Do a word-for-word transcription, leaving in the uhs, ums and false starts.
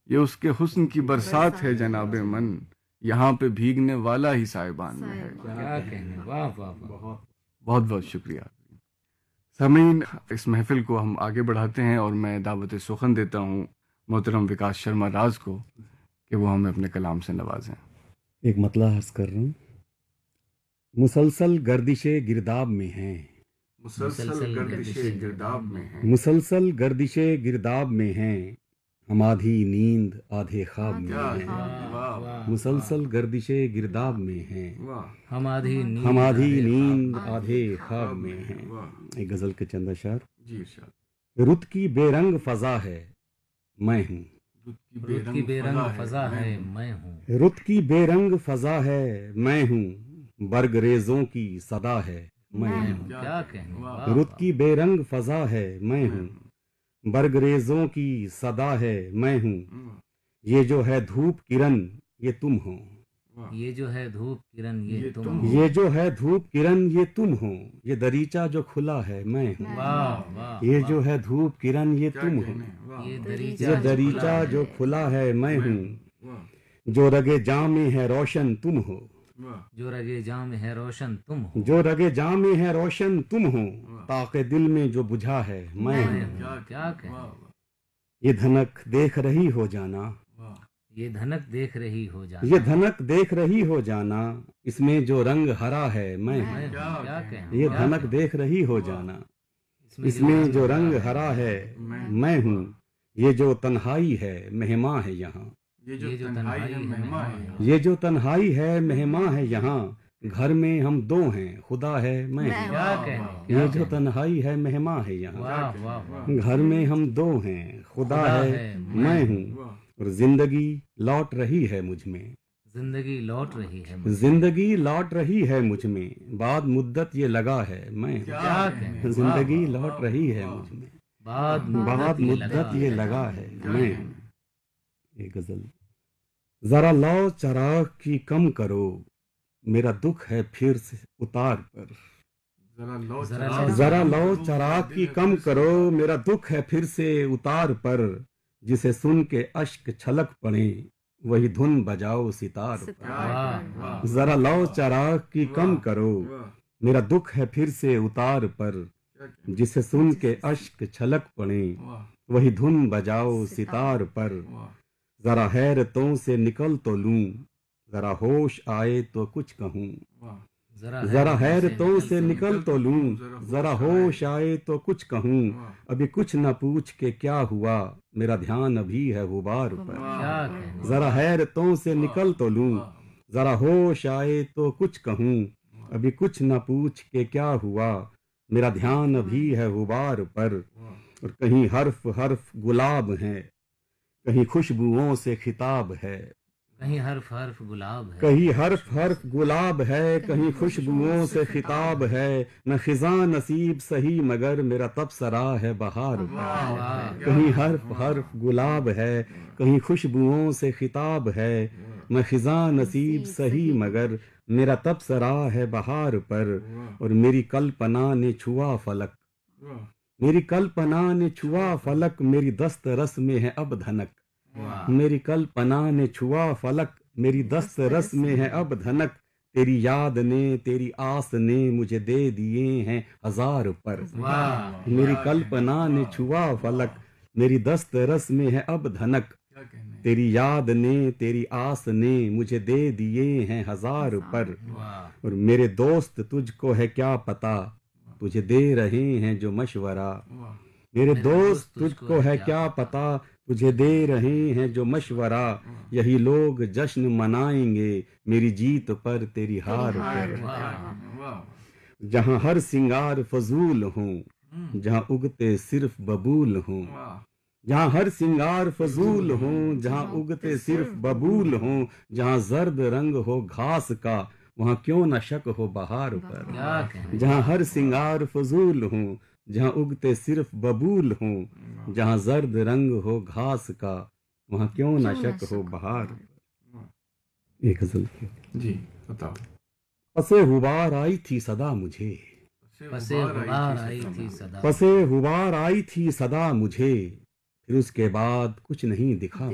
ये उसके हुस्न की बरसात है जनाबे मन, यहाँ पे भीगने वाला ही साहिबान में है। क्या कहने, वाह वाह वाह। बहुत बहुत शुक्रिया। सामीन, इस महफिल को हम आगे बढ़ाते हैं और मैं दावत सुखन देता हूँ मोहतरम विकास शर्मा राज को कि वो हमें अपने कलाम से नवाजें। एक मतला अर्ज कर रहा हूँ। मुसलसल गर्दिशे गिरदाब में हैं, मुसलसल गर्दिशे गिरदाब में हैं, मुसलसल गर्दिशे गिरदाब में हैं, हम आधी नींद आधे ख्वाब में हैं। मुसलसल गर्दिशे गिरदाब में हैं, हम आधी नींद हम आधी नींद आधे ख्वाब में हैं। एक गजल के चंद अशार। जी, रुत की बेरंग फजा है मैं हूँ, रुत की बेरंग फजा है मैं हूँ, रुत की बेरंग फजा है मैं हूँ, बर्ग रेजों की सदा है मैं हूँ। क्या कहने, रुत की बेरंग फजा है मैं हूँ, बर्ग रेजों की सदा है मैं हूँ। ये जो है धूप किरण ये तुम हो, ये जो है धूप किरण ये तुम हो, ये जो है धूप किरण ये तुम हो। ये दरीचा जो खुला है मैं हूँ, वाह वाह। ये जो है धूप किरण ये तुम हो, ये ये दरीचा जो खुला है मैं हूँ। जो रगे जाम में है रोशन तुम हो, जो रगे जाम में है रोशन तुम हो, जो रगे जाम में है रोशन तुम हो। ताके दिल में जो बुझा है मैं हूँ। क्या कहने, ये धनक देख रही हो जाना, ये धनक देख रही हो जाना, ये धनक देख रही हो जाना, इसमें जो रंग हरा है मैं हूँ। क्या कहने, ये धनक देख रही हो जाना, इसमें जो रंग हरा है मैं हूँ। ये जो तन्हाई है मेहमा है यहाँ, ये जो तन्हाई है मेहमा है, ये जो तन्हाई है मेहमा है यहाँ। घर में हम दो हैं खुदा है मैं हूँ। क्या कहने, ये जो तन्हाई है मेहमा है यहाँ, वाह वाह वाह। घर में हम दो हैं खुदा है मैं हूँ। और जिंदगी लौट रही है मुझ में, जिंदगी लौट रही है मुझ में, जिंदगी लौट रही है मुझ में। बाद मुद्दत ये लगा है मैं हूँ। क्या कहने, जिंदगी लौट रही है मुझ में, बाद बाद मुद्दत ये लगा है मैं हूँ। ये गजल। जरा लो चराग की कम करो, मेरा दुख है फिर से उतार पर। जरा लो जरा लो चराग की कम करो, मेरा दुख है फिर से उतार पर। जिसे सुन के अश्क छलक पड़े, वही धुन बजाओ सितार पर। जरा लो चराग की कम करो, मेरा दुख है फिर से उतार पर। जिसे सुन के अश्क छलक पड़े, वही धुन बजाओ सितार पर। जरा हैरतों से निकल तो लूं, जरा होश आए तो कुछ कहूं। जरा हैरतों से निकल तो लूं, जरा होश आए तो कुछ कहूं। अभी कुछ न पूछ के क्या हुआ, मेरा ध्यान अभी है गुबार पर। जरा हैरतों से निकल तो लूं, जरा होश आए तो कुछ कहूं। अभी कुछ न पूछ के क्या हुआ, मेरा ध्यान अभी है गुबार पर। और कहीं हर्फ हर्फ गुलाब है, कहीं खुशबुओं से खिताब है। कहीं हर्फ हर्फ गुलाब है, कहीं हर्फ हर्फ गुलाब है, कहीं खुशबुओं से खिताब है। न खिजा नसीब सही मगर मेरा तब सरा है बहार। कहीं हर्फ हर्फ गुलाब है, कहीं खुशबुओं से खिताब है। न खिजा नसीब सही मगर मेरा तब सरा है बहार पर। और मेरी कल्पना ने छुआ फलक, मेरी कल्पना ने छुआ फलक। मेरी दस्त रस में है अब धनक, मेरी कल्पना ने छुआ फलक। मेरी दस्त रस में है अब धनक। तेरी याद ने तेरी आस ने मुझे दे दिए हैं हजार पर। मेरी कल्पना ने छुआ फलक, मेरी दस्त रस में है अब धनक। तेरी याद ने तेरी आस ने मुझे दे दिए हैं हजार पर। और मेरे दोस्त तुझको है क्या पता, तुझे दे रहे हैं जो मशवरा। मेरे दोस्त तुझको है क्या पता, तुझे दे रहे हैं जो मशवरा। यही लोग जश्न मनाएंगे मेरी जीत पर तेरी हार पर। जहां हर सिंगार फजूल हो, जहां उगते सिर्फ बबूल हो। जहां हर सिंगार फजूल हो, जहां उगते सिर्फ बबूल हो। जहां जर्द रंग हो घास का, वहां क्यों न शक हो बहार पर। जहां हर सिंगार फजूल हो, जहां उगते सिर्फ बबूल हो। जहां जर्द रंग हो घास का, वहां क्यों न शक हो बहार। एक गजल जी बताओ। पसे हुबार आई थी सदा मुझे, पसे हुबार आई थी सदा, पसे हुबार आई थी सदा मुझे। फिर उसके बाद कुछ नहीं दिखा